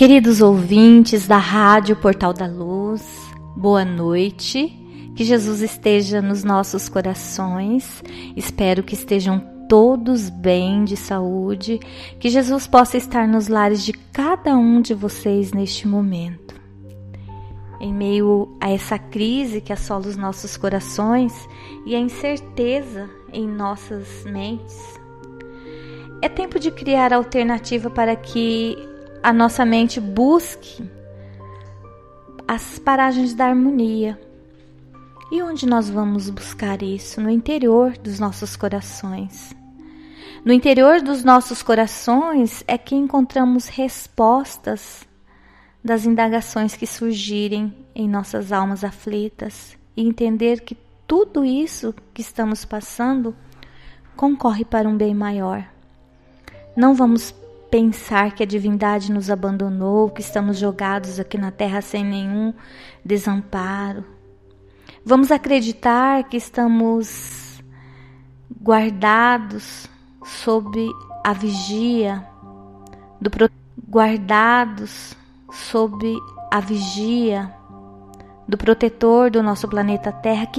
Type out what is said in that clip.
Queridos ouvintes da Rádio Portal da Luz, boa noite, que Jesus esteja nos nossos corações, espero que estejam todos bem de saúde, que Jesus possa estar nos lares de cada um de vocês neste momento. Em meio a essa crise que assola os nossos corações e a incerteza em nossas mentes, é tempo de criar alternativa para que a nossa mente busque as paragens da harmonia. E onde nós vamos buscar isso? No interior dos nossos corações. No interior dos nossos corações é que encontramos respostas das indagações que surgirem em nossas almas aflitas e entender que tudo isso que estamos passando concorre para um bem maior. Não vamos pensar que a divindade nos abandonou, que estamos jogados aqui na terra sem nenhum desamparo. Vamos acreditar que estamos guardados sob a vigia do protetor do nosso planeta Terra, que